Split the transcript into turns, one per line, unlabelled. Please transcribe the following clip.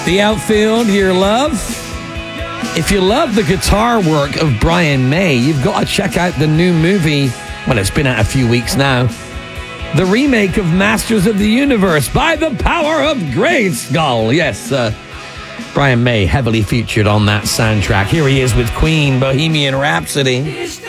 The Outfield, your love. If you love the guitar work of Brian May, you've got to check out the new movie. Well, it's been out a few weeks now. The remake of Masters of the Universe by the power of Grayskull. Yes, Brian May heavily featured on that soundtrack. Here he is with Queen, Bohemian Rhapsody.